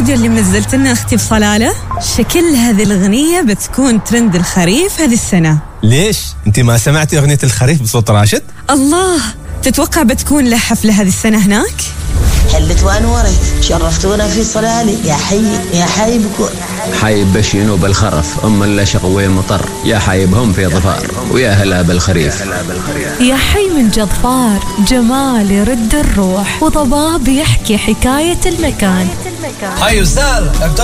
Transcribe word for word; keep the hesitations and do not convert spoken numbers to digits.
الفيديو اللي منزلت لنا أختي بصلالة؟ شكل هذه الأغنية بتكون ترند الخريف هذه السنة. ليش؟ أنت ما سمعتي أغنية الخريف بصوت راشد؟ الله، تتوقع بتكون له حفلة هذه السنة هناك؟ حلت وانورت شرفتونا في صلالي، يا حي يا حي بكون حي بشينو بالخرف، أم اللشق ومطر، يا حيبهم في ظفار ويا هلا بالخريف. يا حي من جظفار، جمال يرد الروح وضباب يحكي حكاية المكان. حي وسهلا.